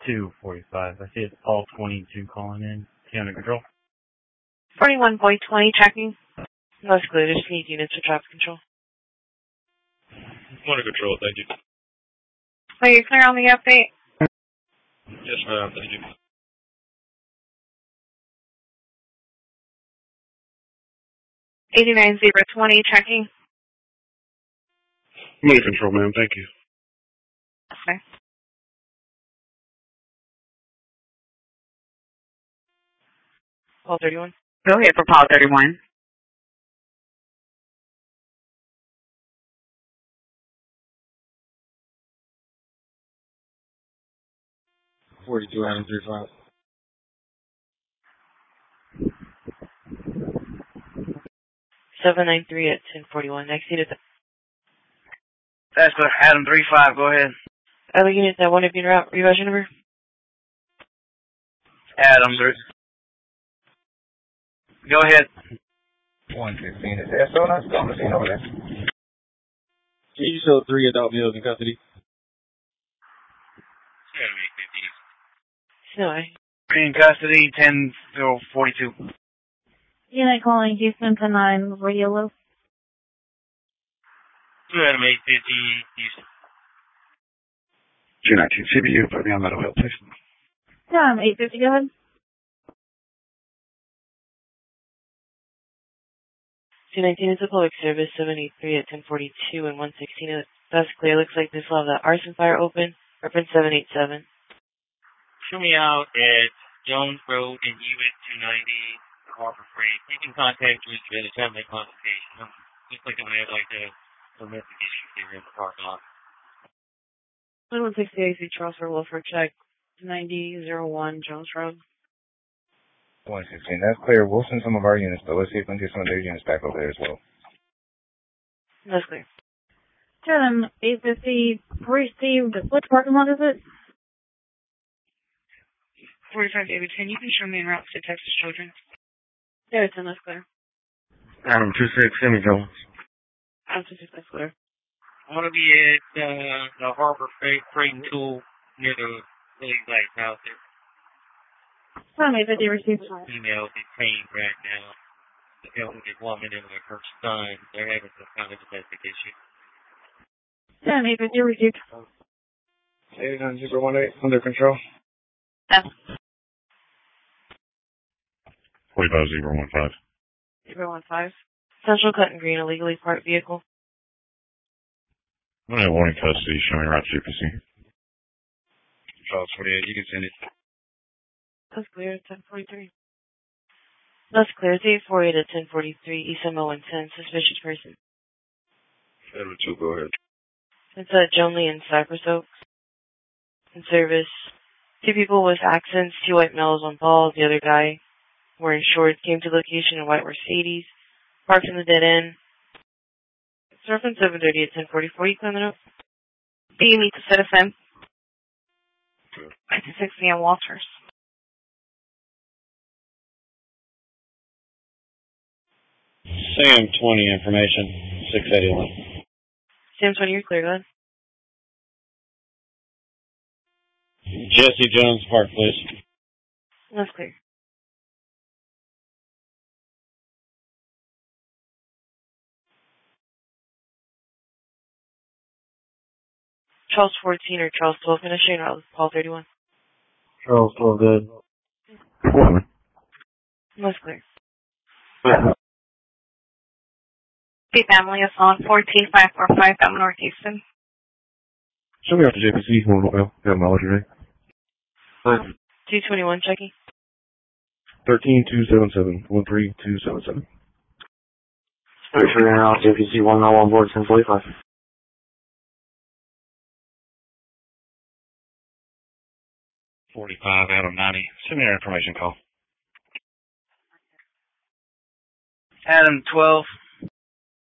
245. I see it's all 22 calling in. Is he under control? 41.20 tracking. Most clear. Just need units for traffic control. Under control, thank you. Are you clear on the update? Yes, ma'am, thank you. 89020 tracking. I'm under control, ma'am, thank you. Okay. Paul 31. Go ahead for Paul 31. $42 Adam 35. 793 at 1041. Next unit. That's Adam 35, go ahead. Other unit that one of you route reversion number? Adam, go ahead. 115 is there, so nice conversation over there. Can you show 3 adult males in custody? No way. In custody, 10-42. Unit calling Houston to 9, radio low. 850 Houston. 219 CBU, put me on mental health, please. 850, go ahead. 219 is a public service. 783 at 1042 and 116. That's clear. Looks like this will have the arson fire open. Reference 787. Show me out at Jones Road and US 290 Harbor Freight. You can contact me at a time of consultation. Looks like I'm going to have like a domestic issue here in the parking lot. 160 AC Charles for Wilford check. 9001 Jones Road. 115, that's clear. We'll send some of our units, but let's see if we can get some of their units back over there as well. That's clear. 850 received. Which parking lot is it? 45 David 10. You can show me en route to Texas Children. Yeah, it's in. That's clear. Adam 26, Sammy Jones. Adam 26, that's clear. I want to be at the Harbor Freight and Tool near the Lily Black house there. 850 received. Female detained right now. The elderly woman and her son, they're having some kind of domestic issue. 850 received. 89018, under control. 45015. 015. Central Cutting Green, illegally parked vehicle. I'm going to have one in custody, showing right to GPC. Charles 48, you can send it. That's clear. 1043. That's clear. It's 848 at 1043. East MO 110. Suspicious person. Edward 2, go ahead. It's Joan Lee in Cypress Oaks. In service. 2 people with accents. 2 white males, 1 bald. The other guy wearing shorts came to location in white Mercedes. Parked in the dead end. It's reference 730 at 1044. You coming up? Do you meet the citizen? Good. 1960 on Walters. Sam 20 information, 681. Sam 20, you're clear, go ahead. Jesse Jones, Park, please. That's clear. Charles 14 or Charles 12, finishing out with Paul 31. Charles 12, good. That's clear. The family is on 14545 out North Houston. Show me out to JPC, well, got mileage today. 221, checking. 13277, 13277. Sure, now JPC 101 board 1045. 45 out of 90. Send me your information call. Adam 12.